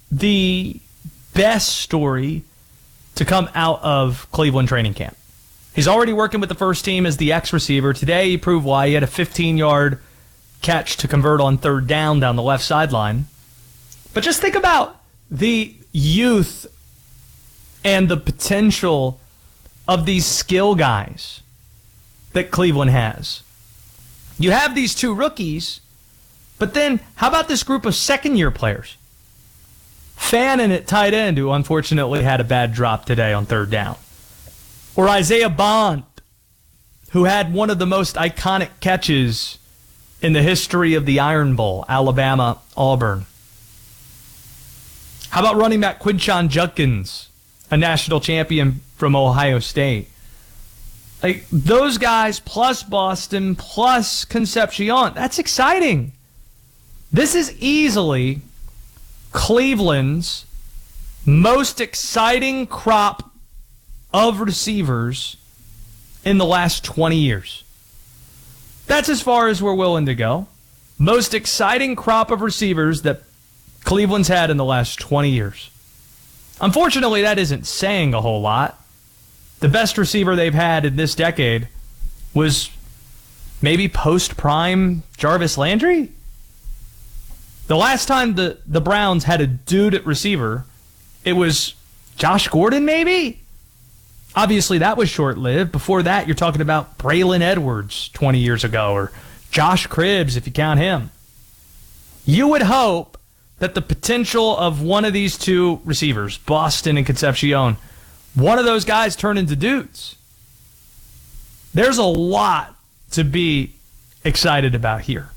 the best story to come out of Cleveland training camp. He's already working with the first team as the X-receiver. Today, he proved why. He had a 15-yard catch to convert on third down the left sideline. But just think about the youth and the potential of these skill guys that Cleveland has. You have these two rookies, but then how about this group of second-year players? Fannin at tight end, who unfortunately had a bad drop today on third down. Or Isaiah Bond, who had one of the most iconic catches in the history of the Iron Bowl, Alabama-Auburn. How about running back Quinshon Judkins, a national champion from Ohio State? Like, those guys plus Boston plus Concepcion, that's exciting. This is easily Cleveland's most exciting crop of receivers in the last 20 years. That's as far as we're willing to go. Most exciting crop of receivers that Cleveland's had in the last 20 years. Unfortunately, that isn't saying a whole lot. The best receiver they've had in this decade was maybe post-prime Jarvis Landry. The last time the Browns had a dude at receiver, it was Josh Gordon maybe? Obviously, that was short-lived. Before that, you're talking about Braylon Edwards 20 years ago, or Josh Cribbs, if you count him. You would hope that the potential of one of these two receivers, Boston and Concepcion, one of those guys turn into dudes. There's a lot to be excited about here.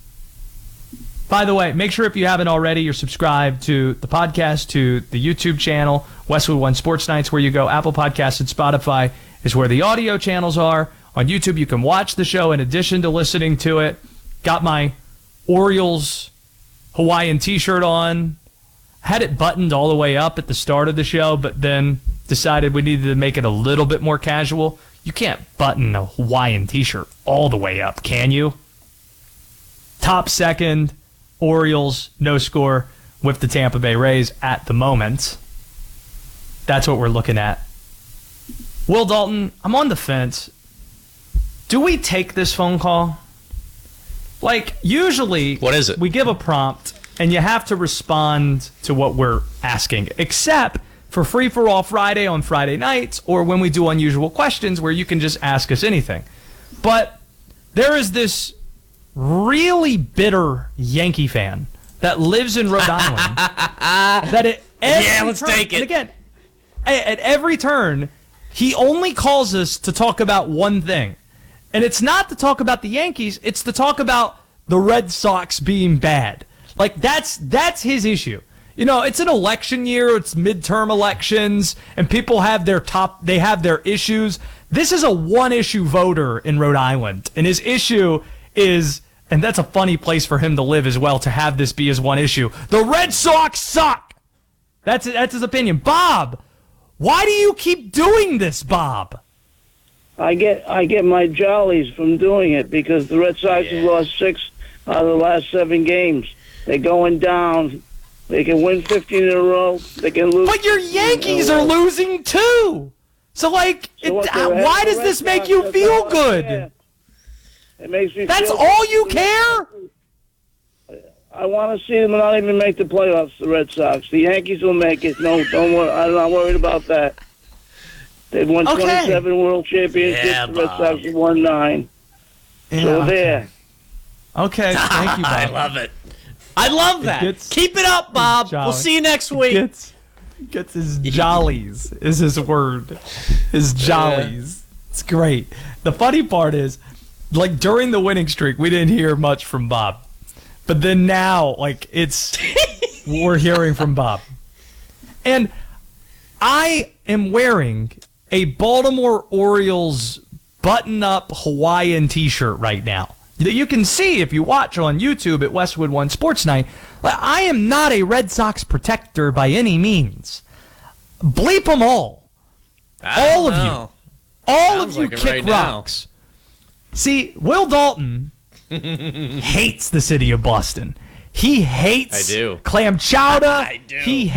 By the way, make sure if you haven't already, you're subscribed to the podcast, to the YouTube channel, Westwood One Sports Nights, where you go. Apple Podcasts and Spotify is where the audio channels are. On YouTube, you can watch the show in addition to listening to it. Got my Orioles Hawaiian t-shirt on. Had it buttoned all the way up at the start of the show, but then decided we needed to make it a little bit more casual. You can't button a Hawaiian t-shirt all the way up, can you? Top second, Orioles, no score with the Tampa Bay Rays at the moment. That's what we're looking at. Will Dalton, I'm on the fence. Do we take this phone call? Like, usually, what is it? We give a prompt, and you have to respond to what we're asking, except for Free For All Friday on Friday nights, or when we do Unusual Questions, where you can just ask us anything. But there is this really bitter Yankee fan that lives in Rhode Island that at every take it. And again, at every turn, he only calls us to talk about one thing. And it's not to talk about the Yankees, it's to talk about the Red Sox being bad. Like, that's his issue. You know, it's an election year, it's midterm elections, and people have their issues. This is a one-issue voter in Rhode Island, and his issue is, and that's a funny place for him to live as well, to have this be his one issue. The Red Sox suck! That's his opinion. Bob, why do you keep doing this, Bob? I get my jollies from doing it because the Red Sox have lost 6 out of the last 7 games. They're going down. They can win 15 in a row. They can lose. But your Yankees are losing too. So, like, why does this make you feel good? It makes me. That's feel all you care? I want to see them not even make the playoffs. The Red Sox. The Yankees will make it. No, don't worry. I'm not worried about that. They've won 27 World Championships. Yeah, the Red Sox have won 9. Yeah, so there. Okay, thank you, Bob. I love it. I love that. Keep it up, Bob. We'll see you next week. Gets his jollies is his word. His jollies. It's great. The funny part is, like, during the winning streak, we didn't hear much from Bob. But then now, like, we're hearing from Bob. And I am wearing a Baltimore Orioles button-up Hawaiian t-shirt right now that you can see if you watch on YouTube at Westwood One Sports Night. I am not a Red Sox protector by any means. Bleep them all. All of you. All of you kick rocks. See, Will Dalton hates the city of Boston. He hates clam chowder. I do. He